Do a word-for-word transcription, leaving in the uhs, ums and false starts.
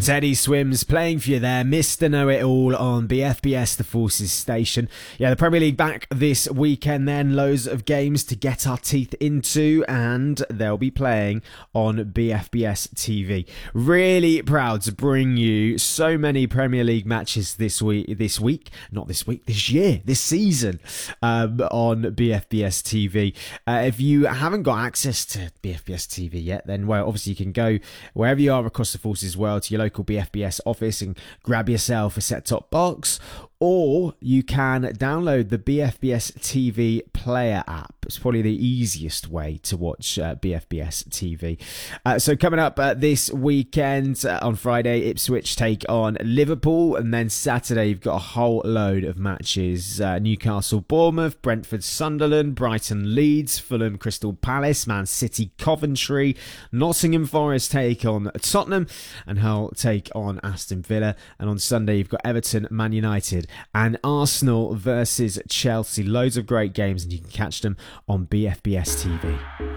Teddy Swims playing for you there, Mister Know-It-All on B F B S The Forces station. Yeah, the Premier League back this weekend then, loads of games to get our teeth into, and they'll be playing on B F B S T V. Really proud to bring you so many Premier League matches this week, this week, not this week, this year, this season, um, on B F B S T V. Uh, if you haven't got access to B F B S T V yet, then well, obviously you can go wherever you are across the Forces world to your local B F B S office and grab yourself a set-top box, or you can download the B F B S T V player app. It's probably the easiest way to watch uh, B F B S T V. Uh, so coming up uh, this weekend, uh, on Friday, Ipswich take on Liverpool, and then Saturday you've got a whole load of matches. Uh, Newcastle Bournemouth, Brentford Sunderland, Brighton Leeds, Fulham Crystal Palace, Man City Coventry, Nottingham Forest take on Tottenham, and Hull take on Aston Villa. And on Sunday you've got Everton Man United and Arsenal versus Chelsea. Loads of great games, and you can catch them on B F B S T V.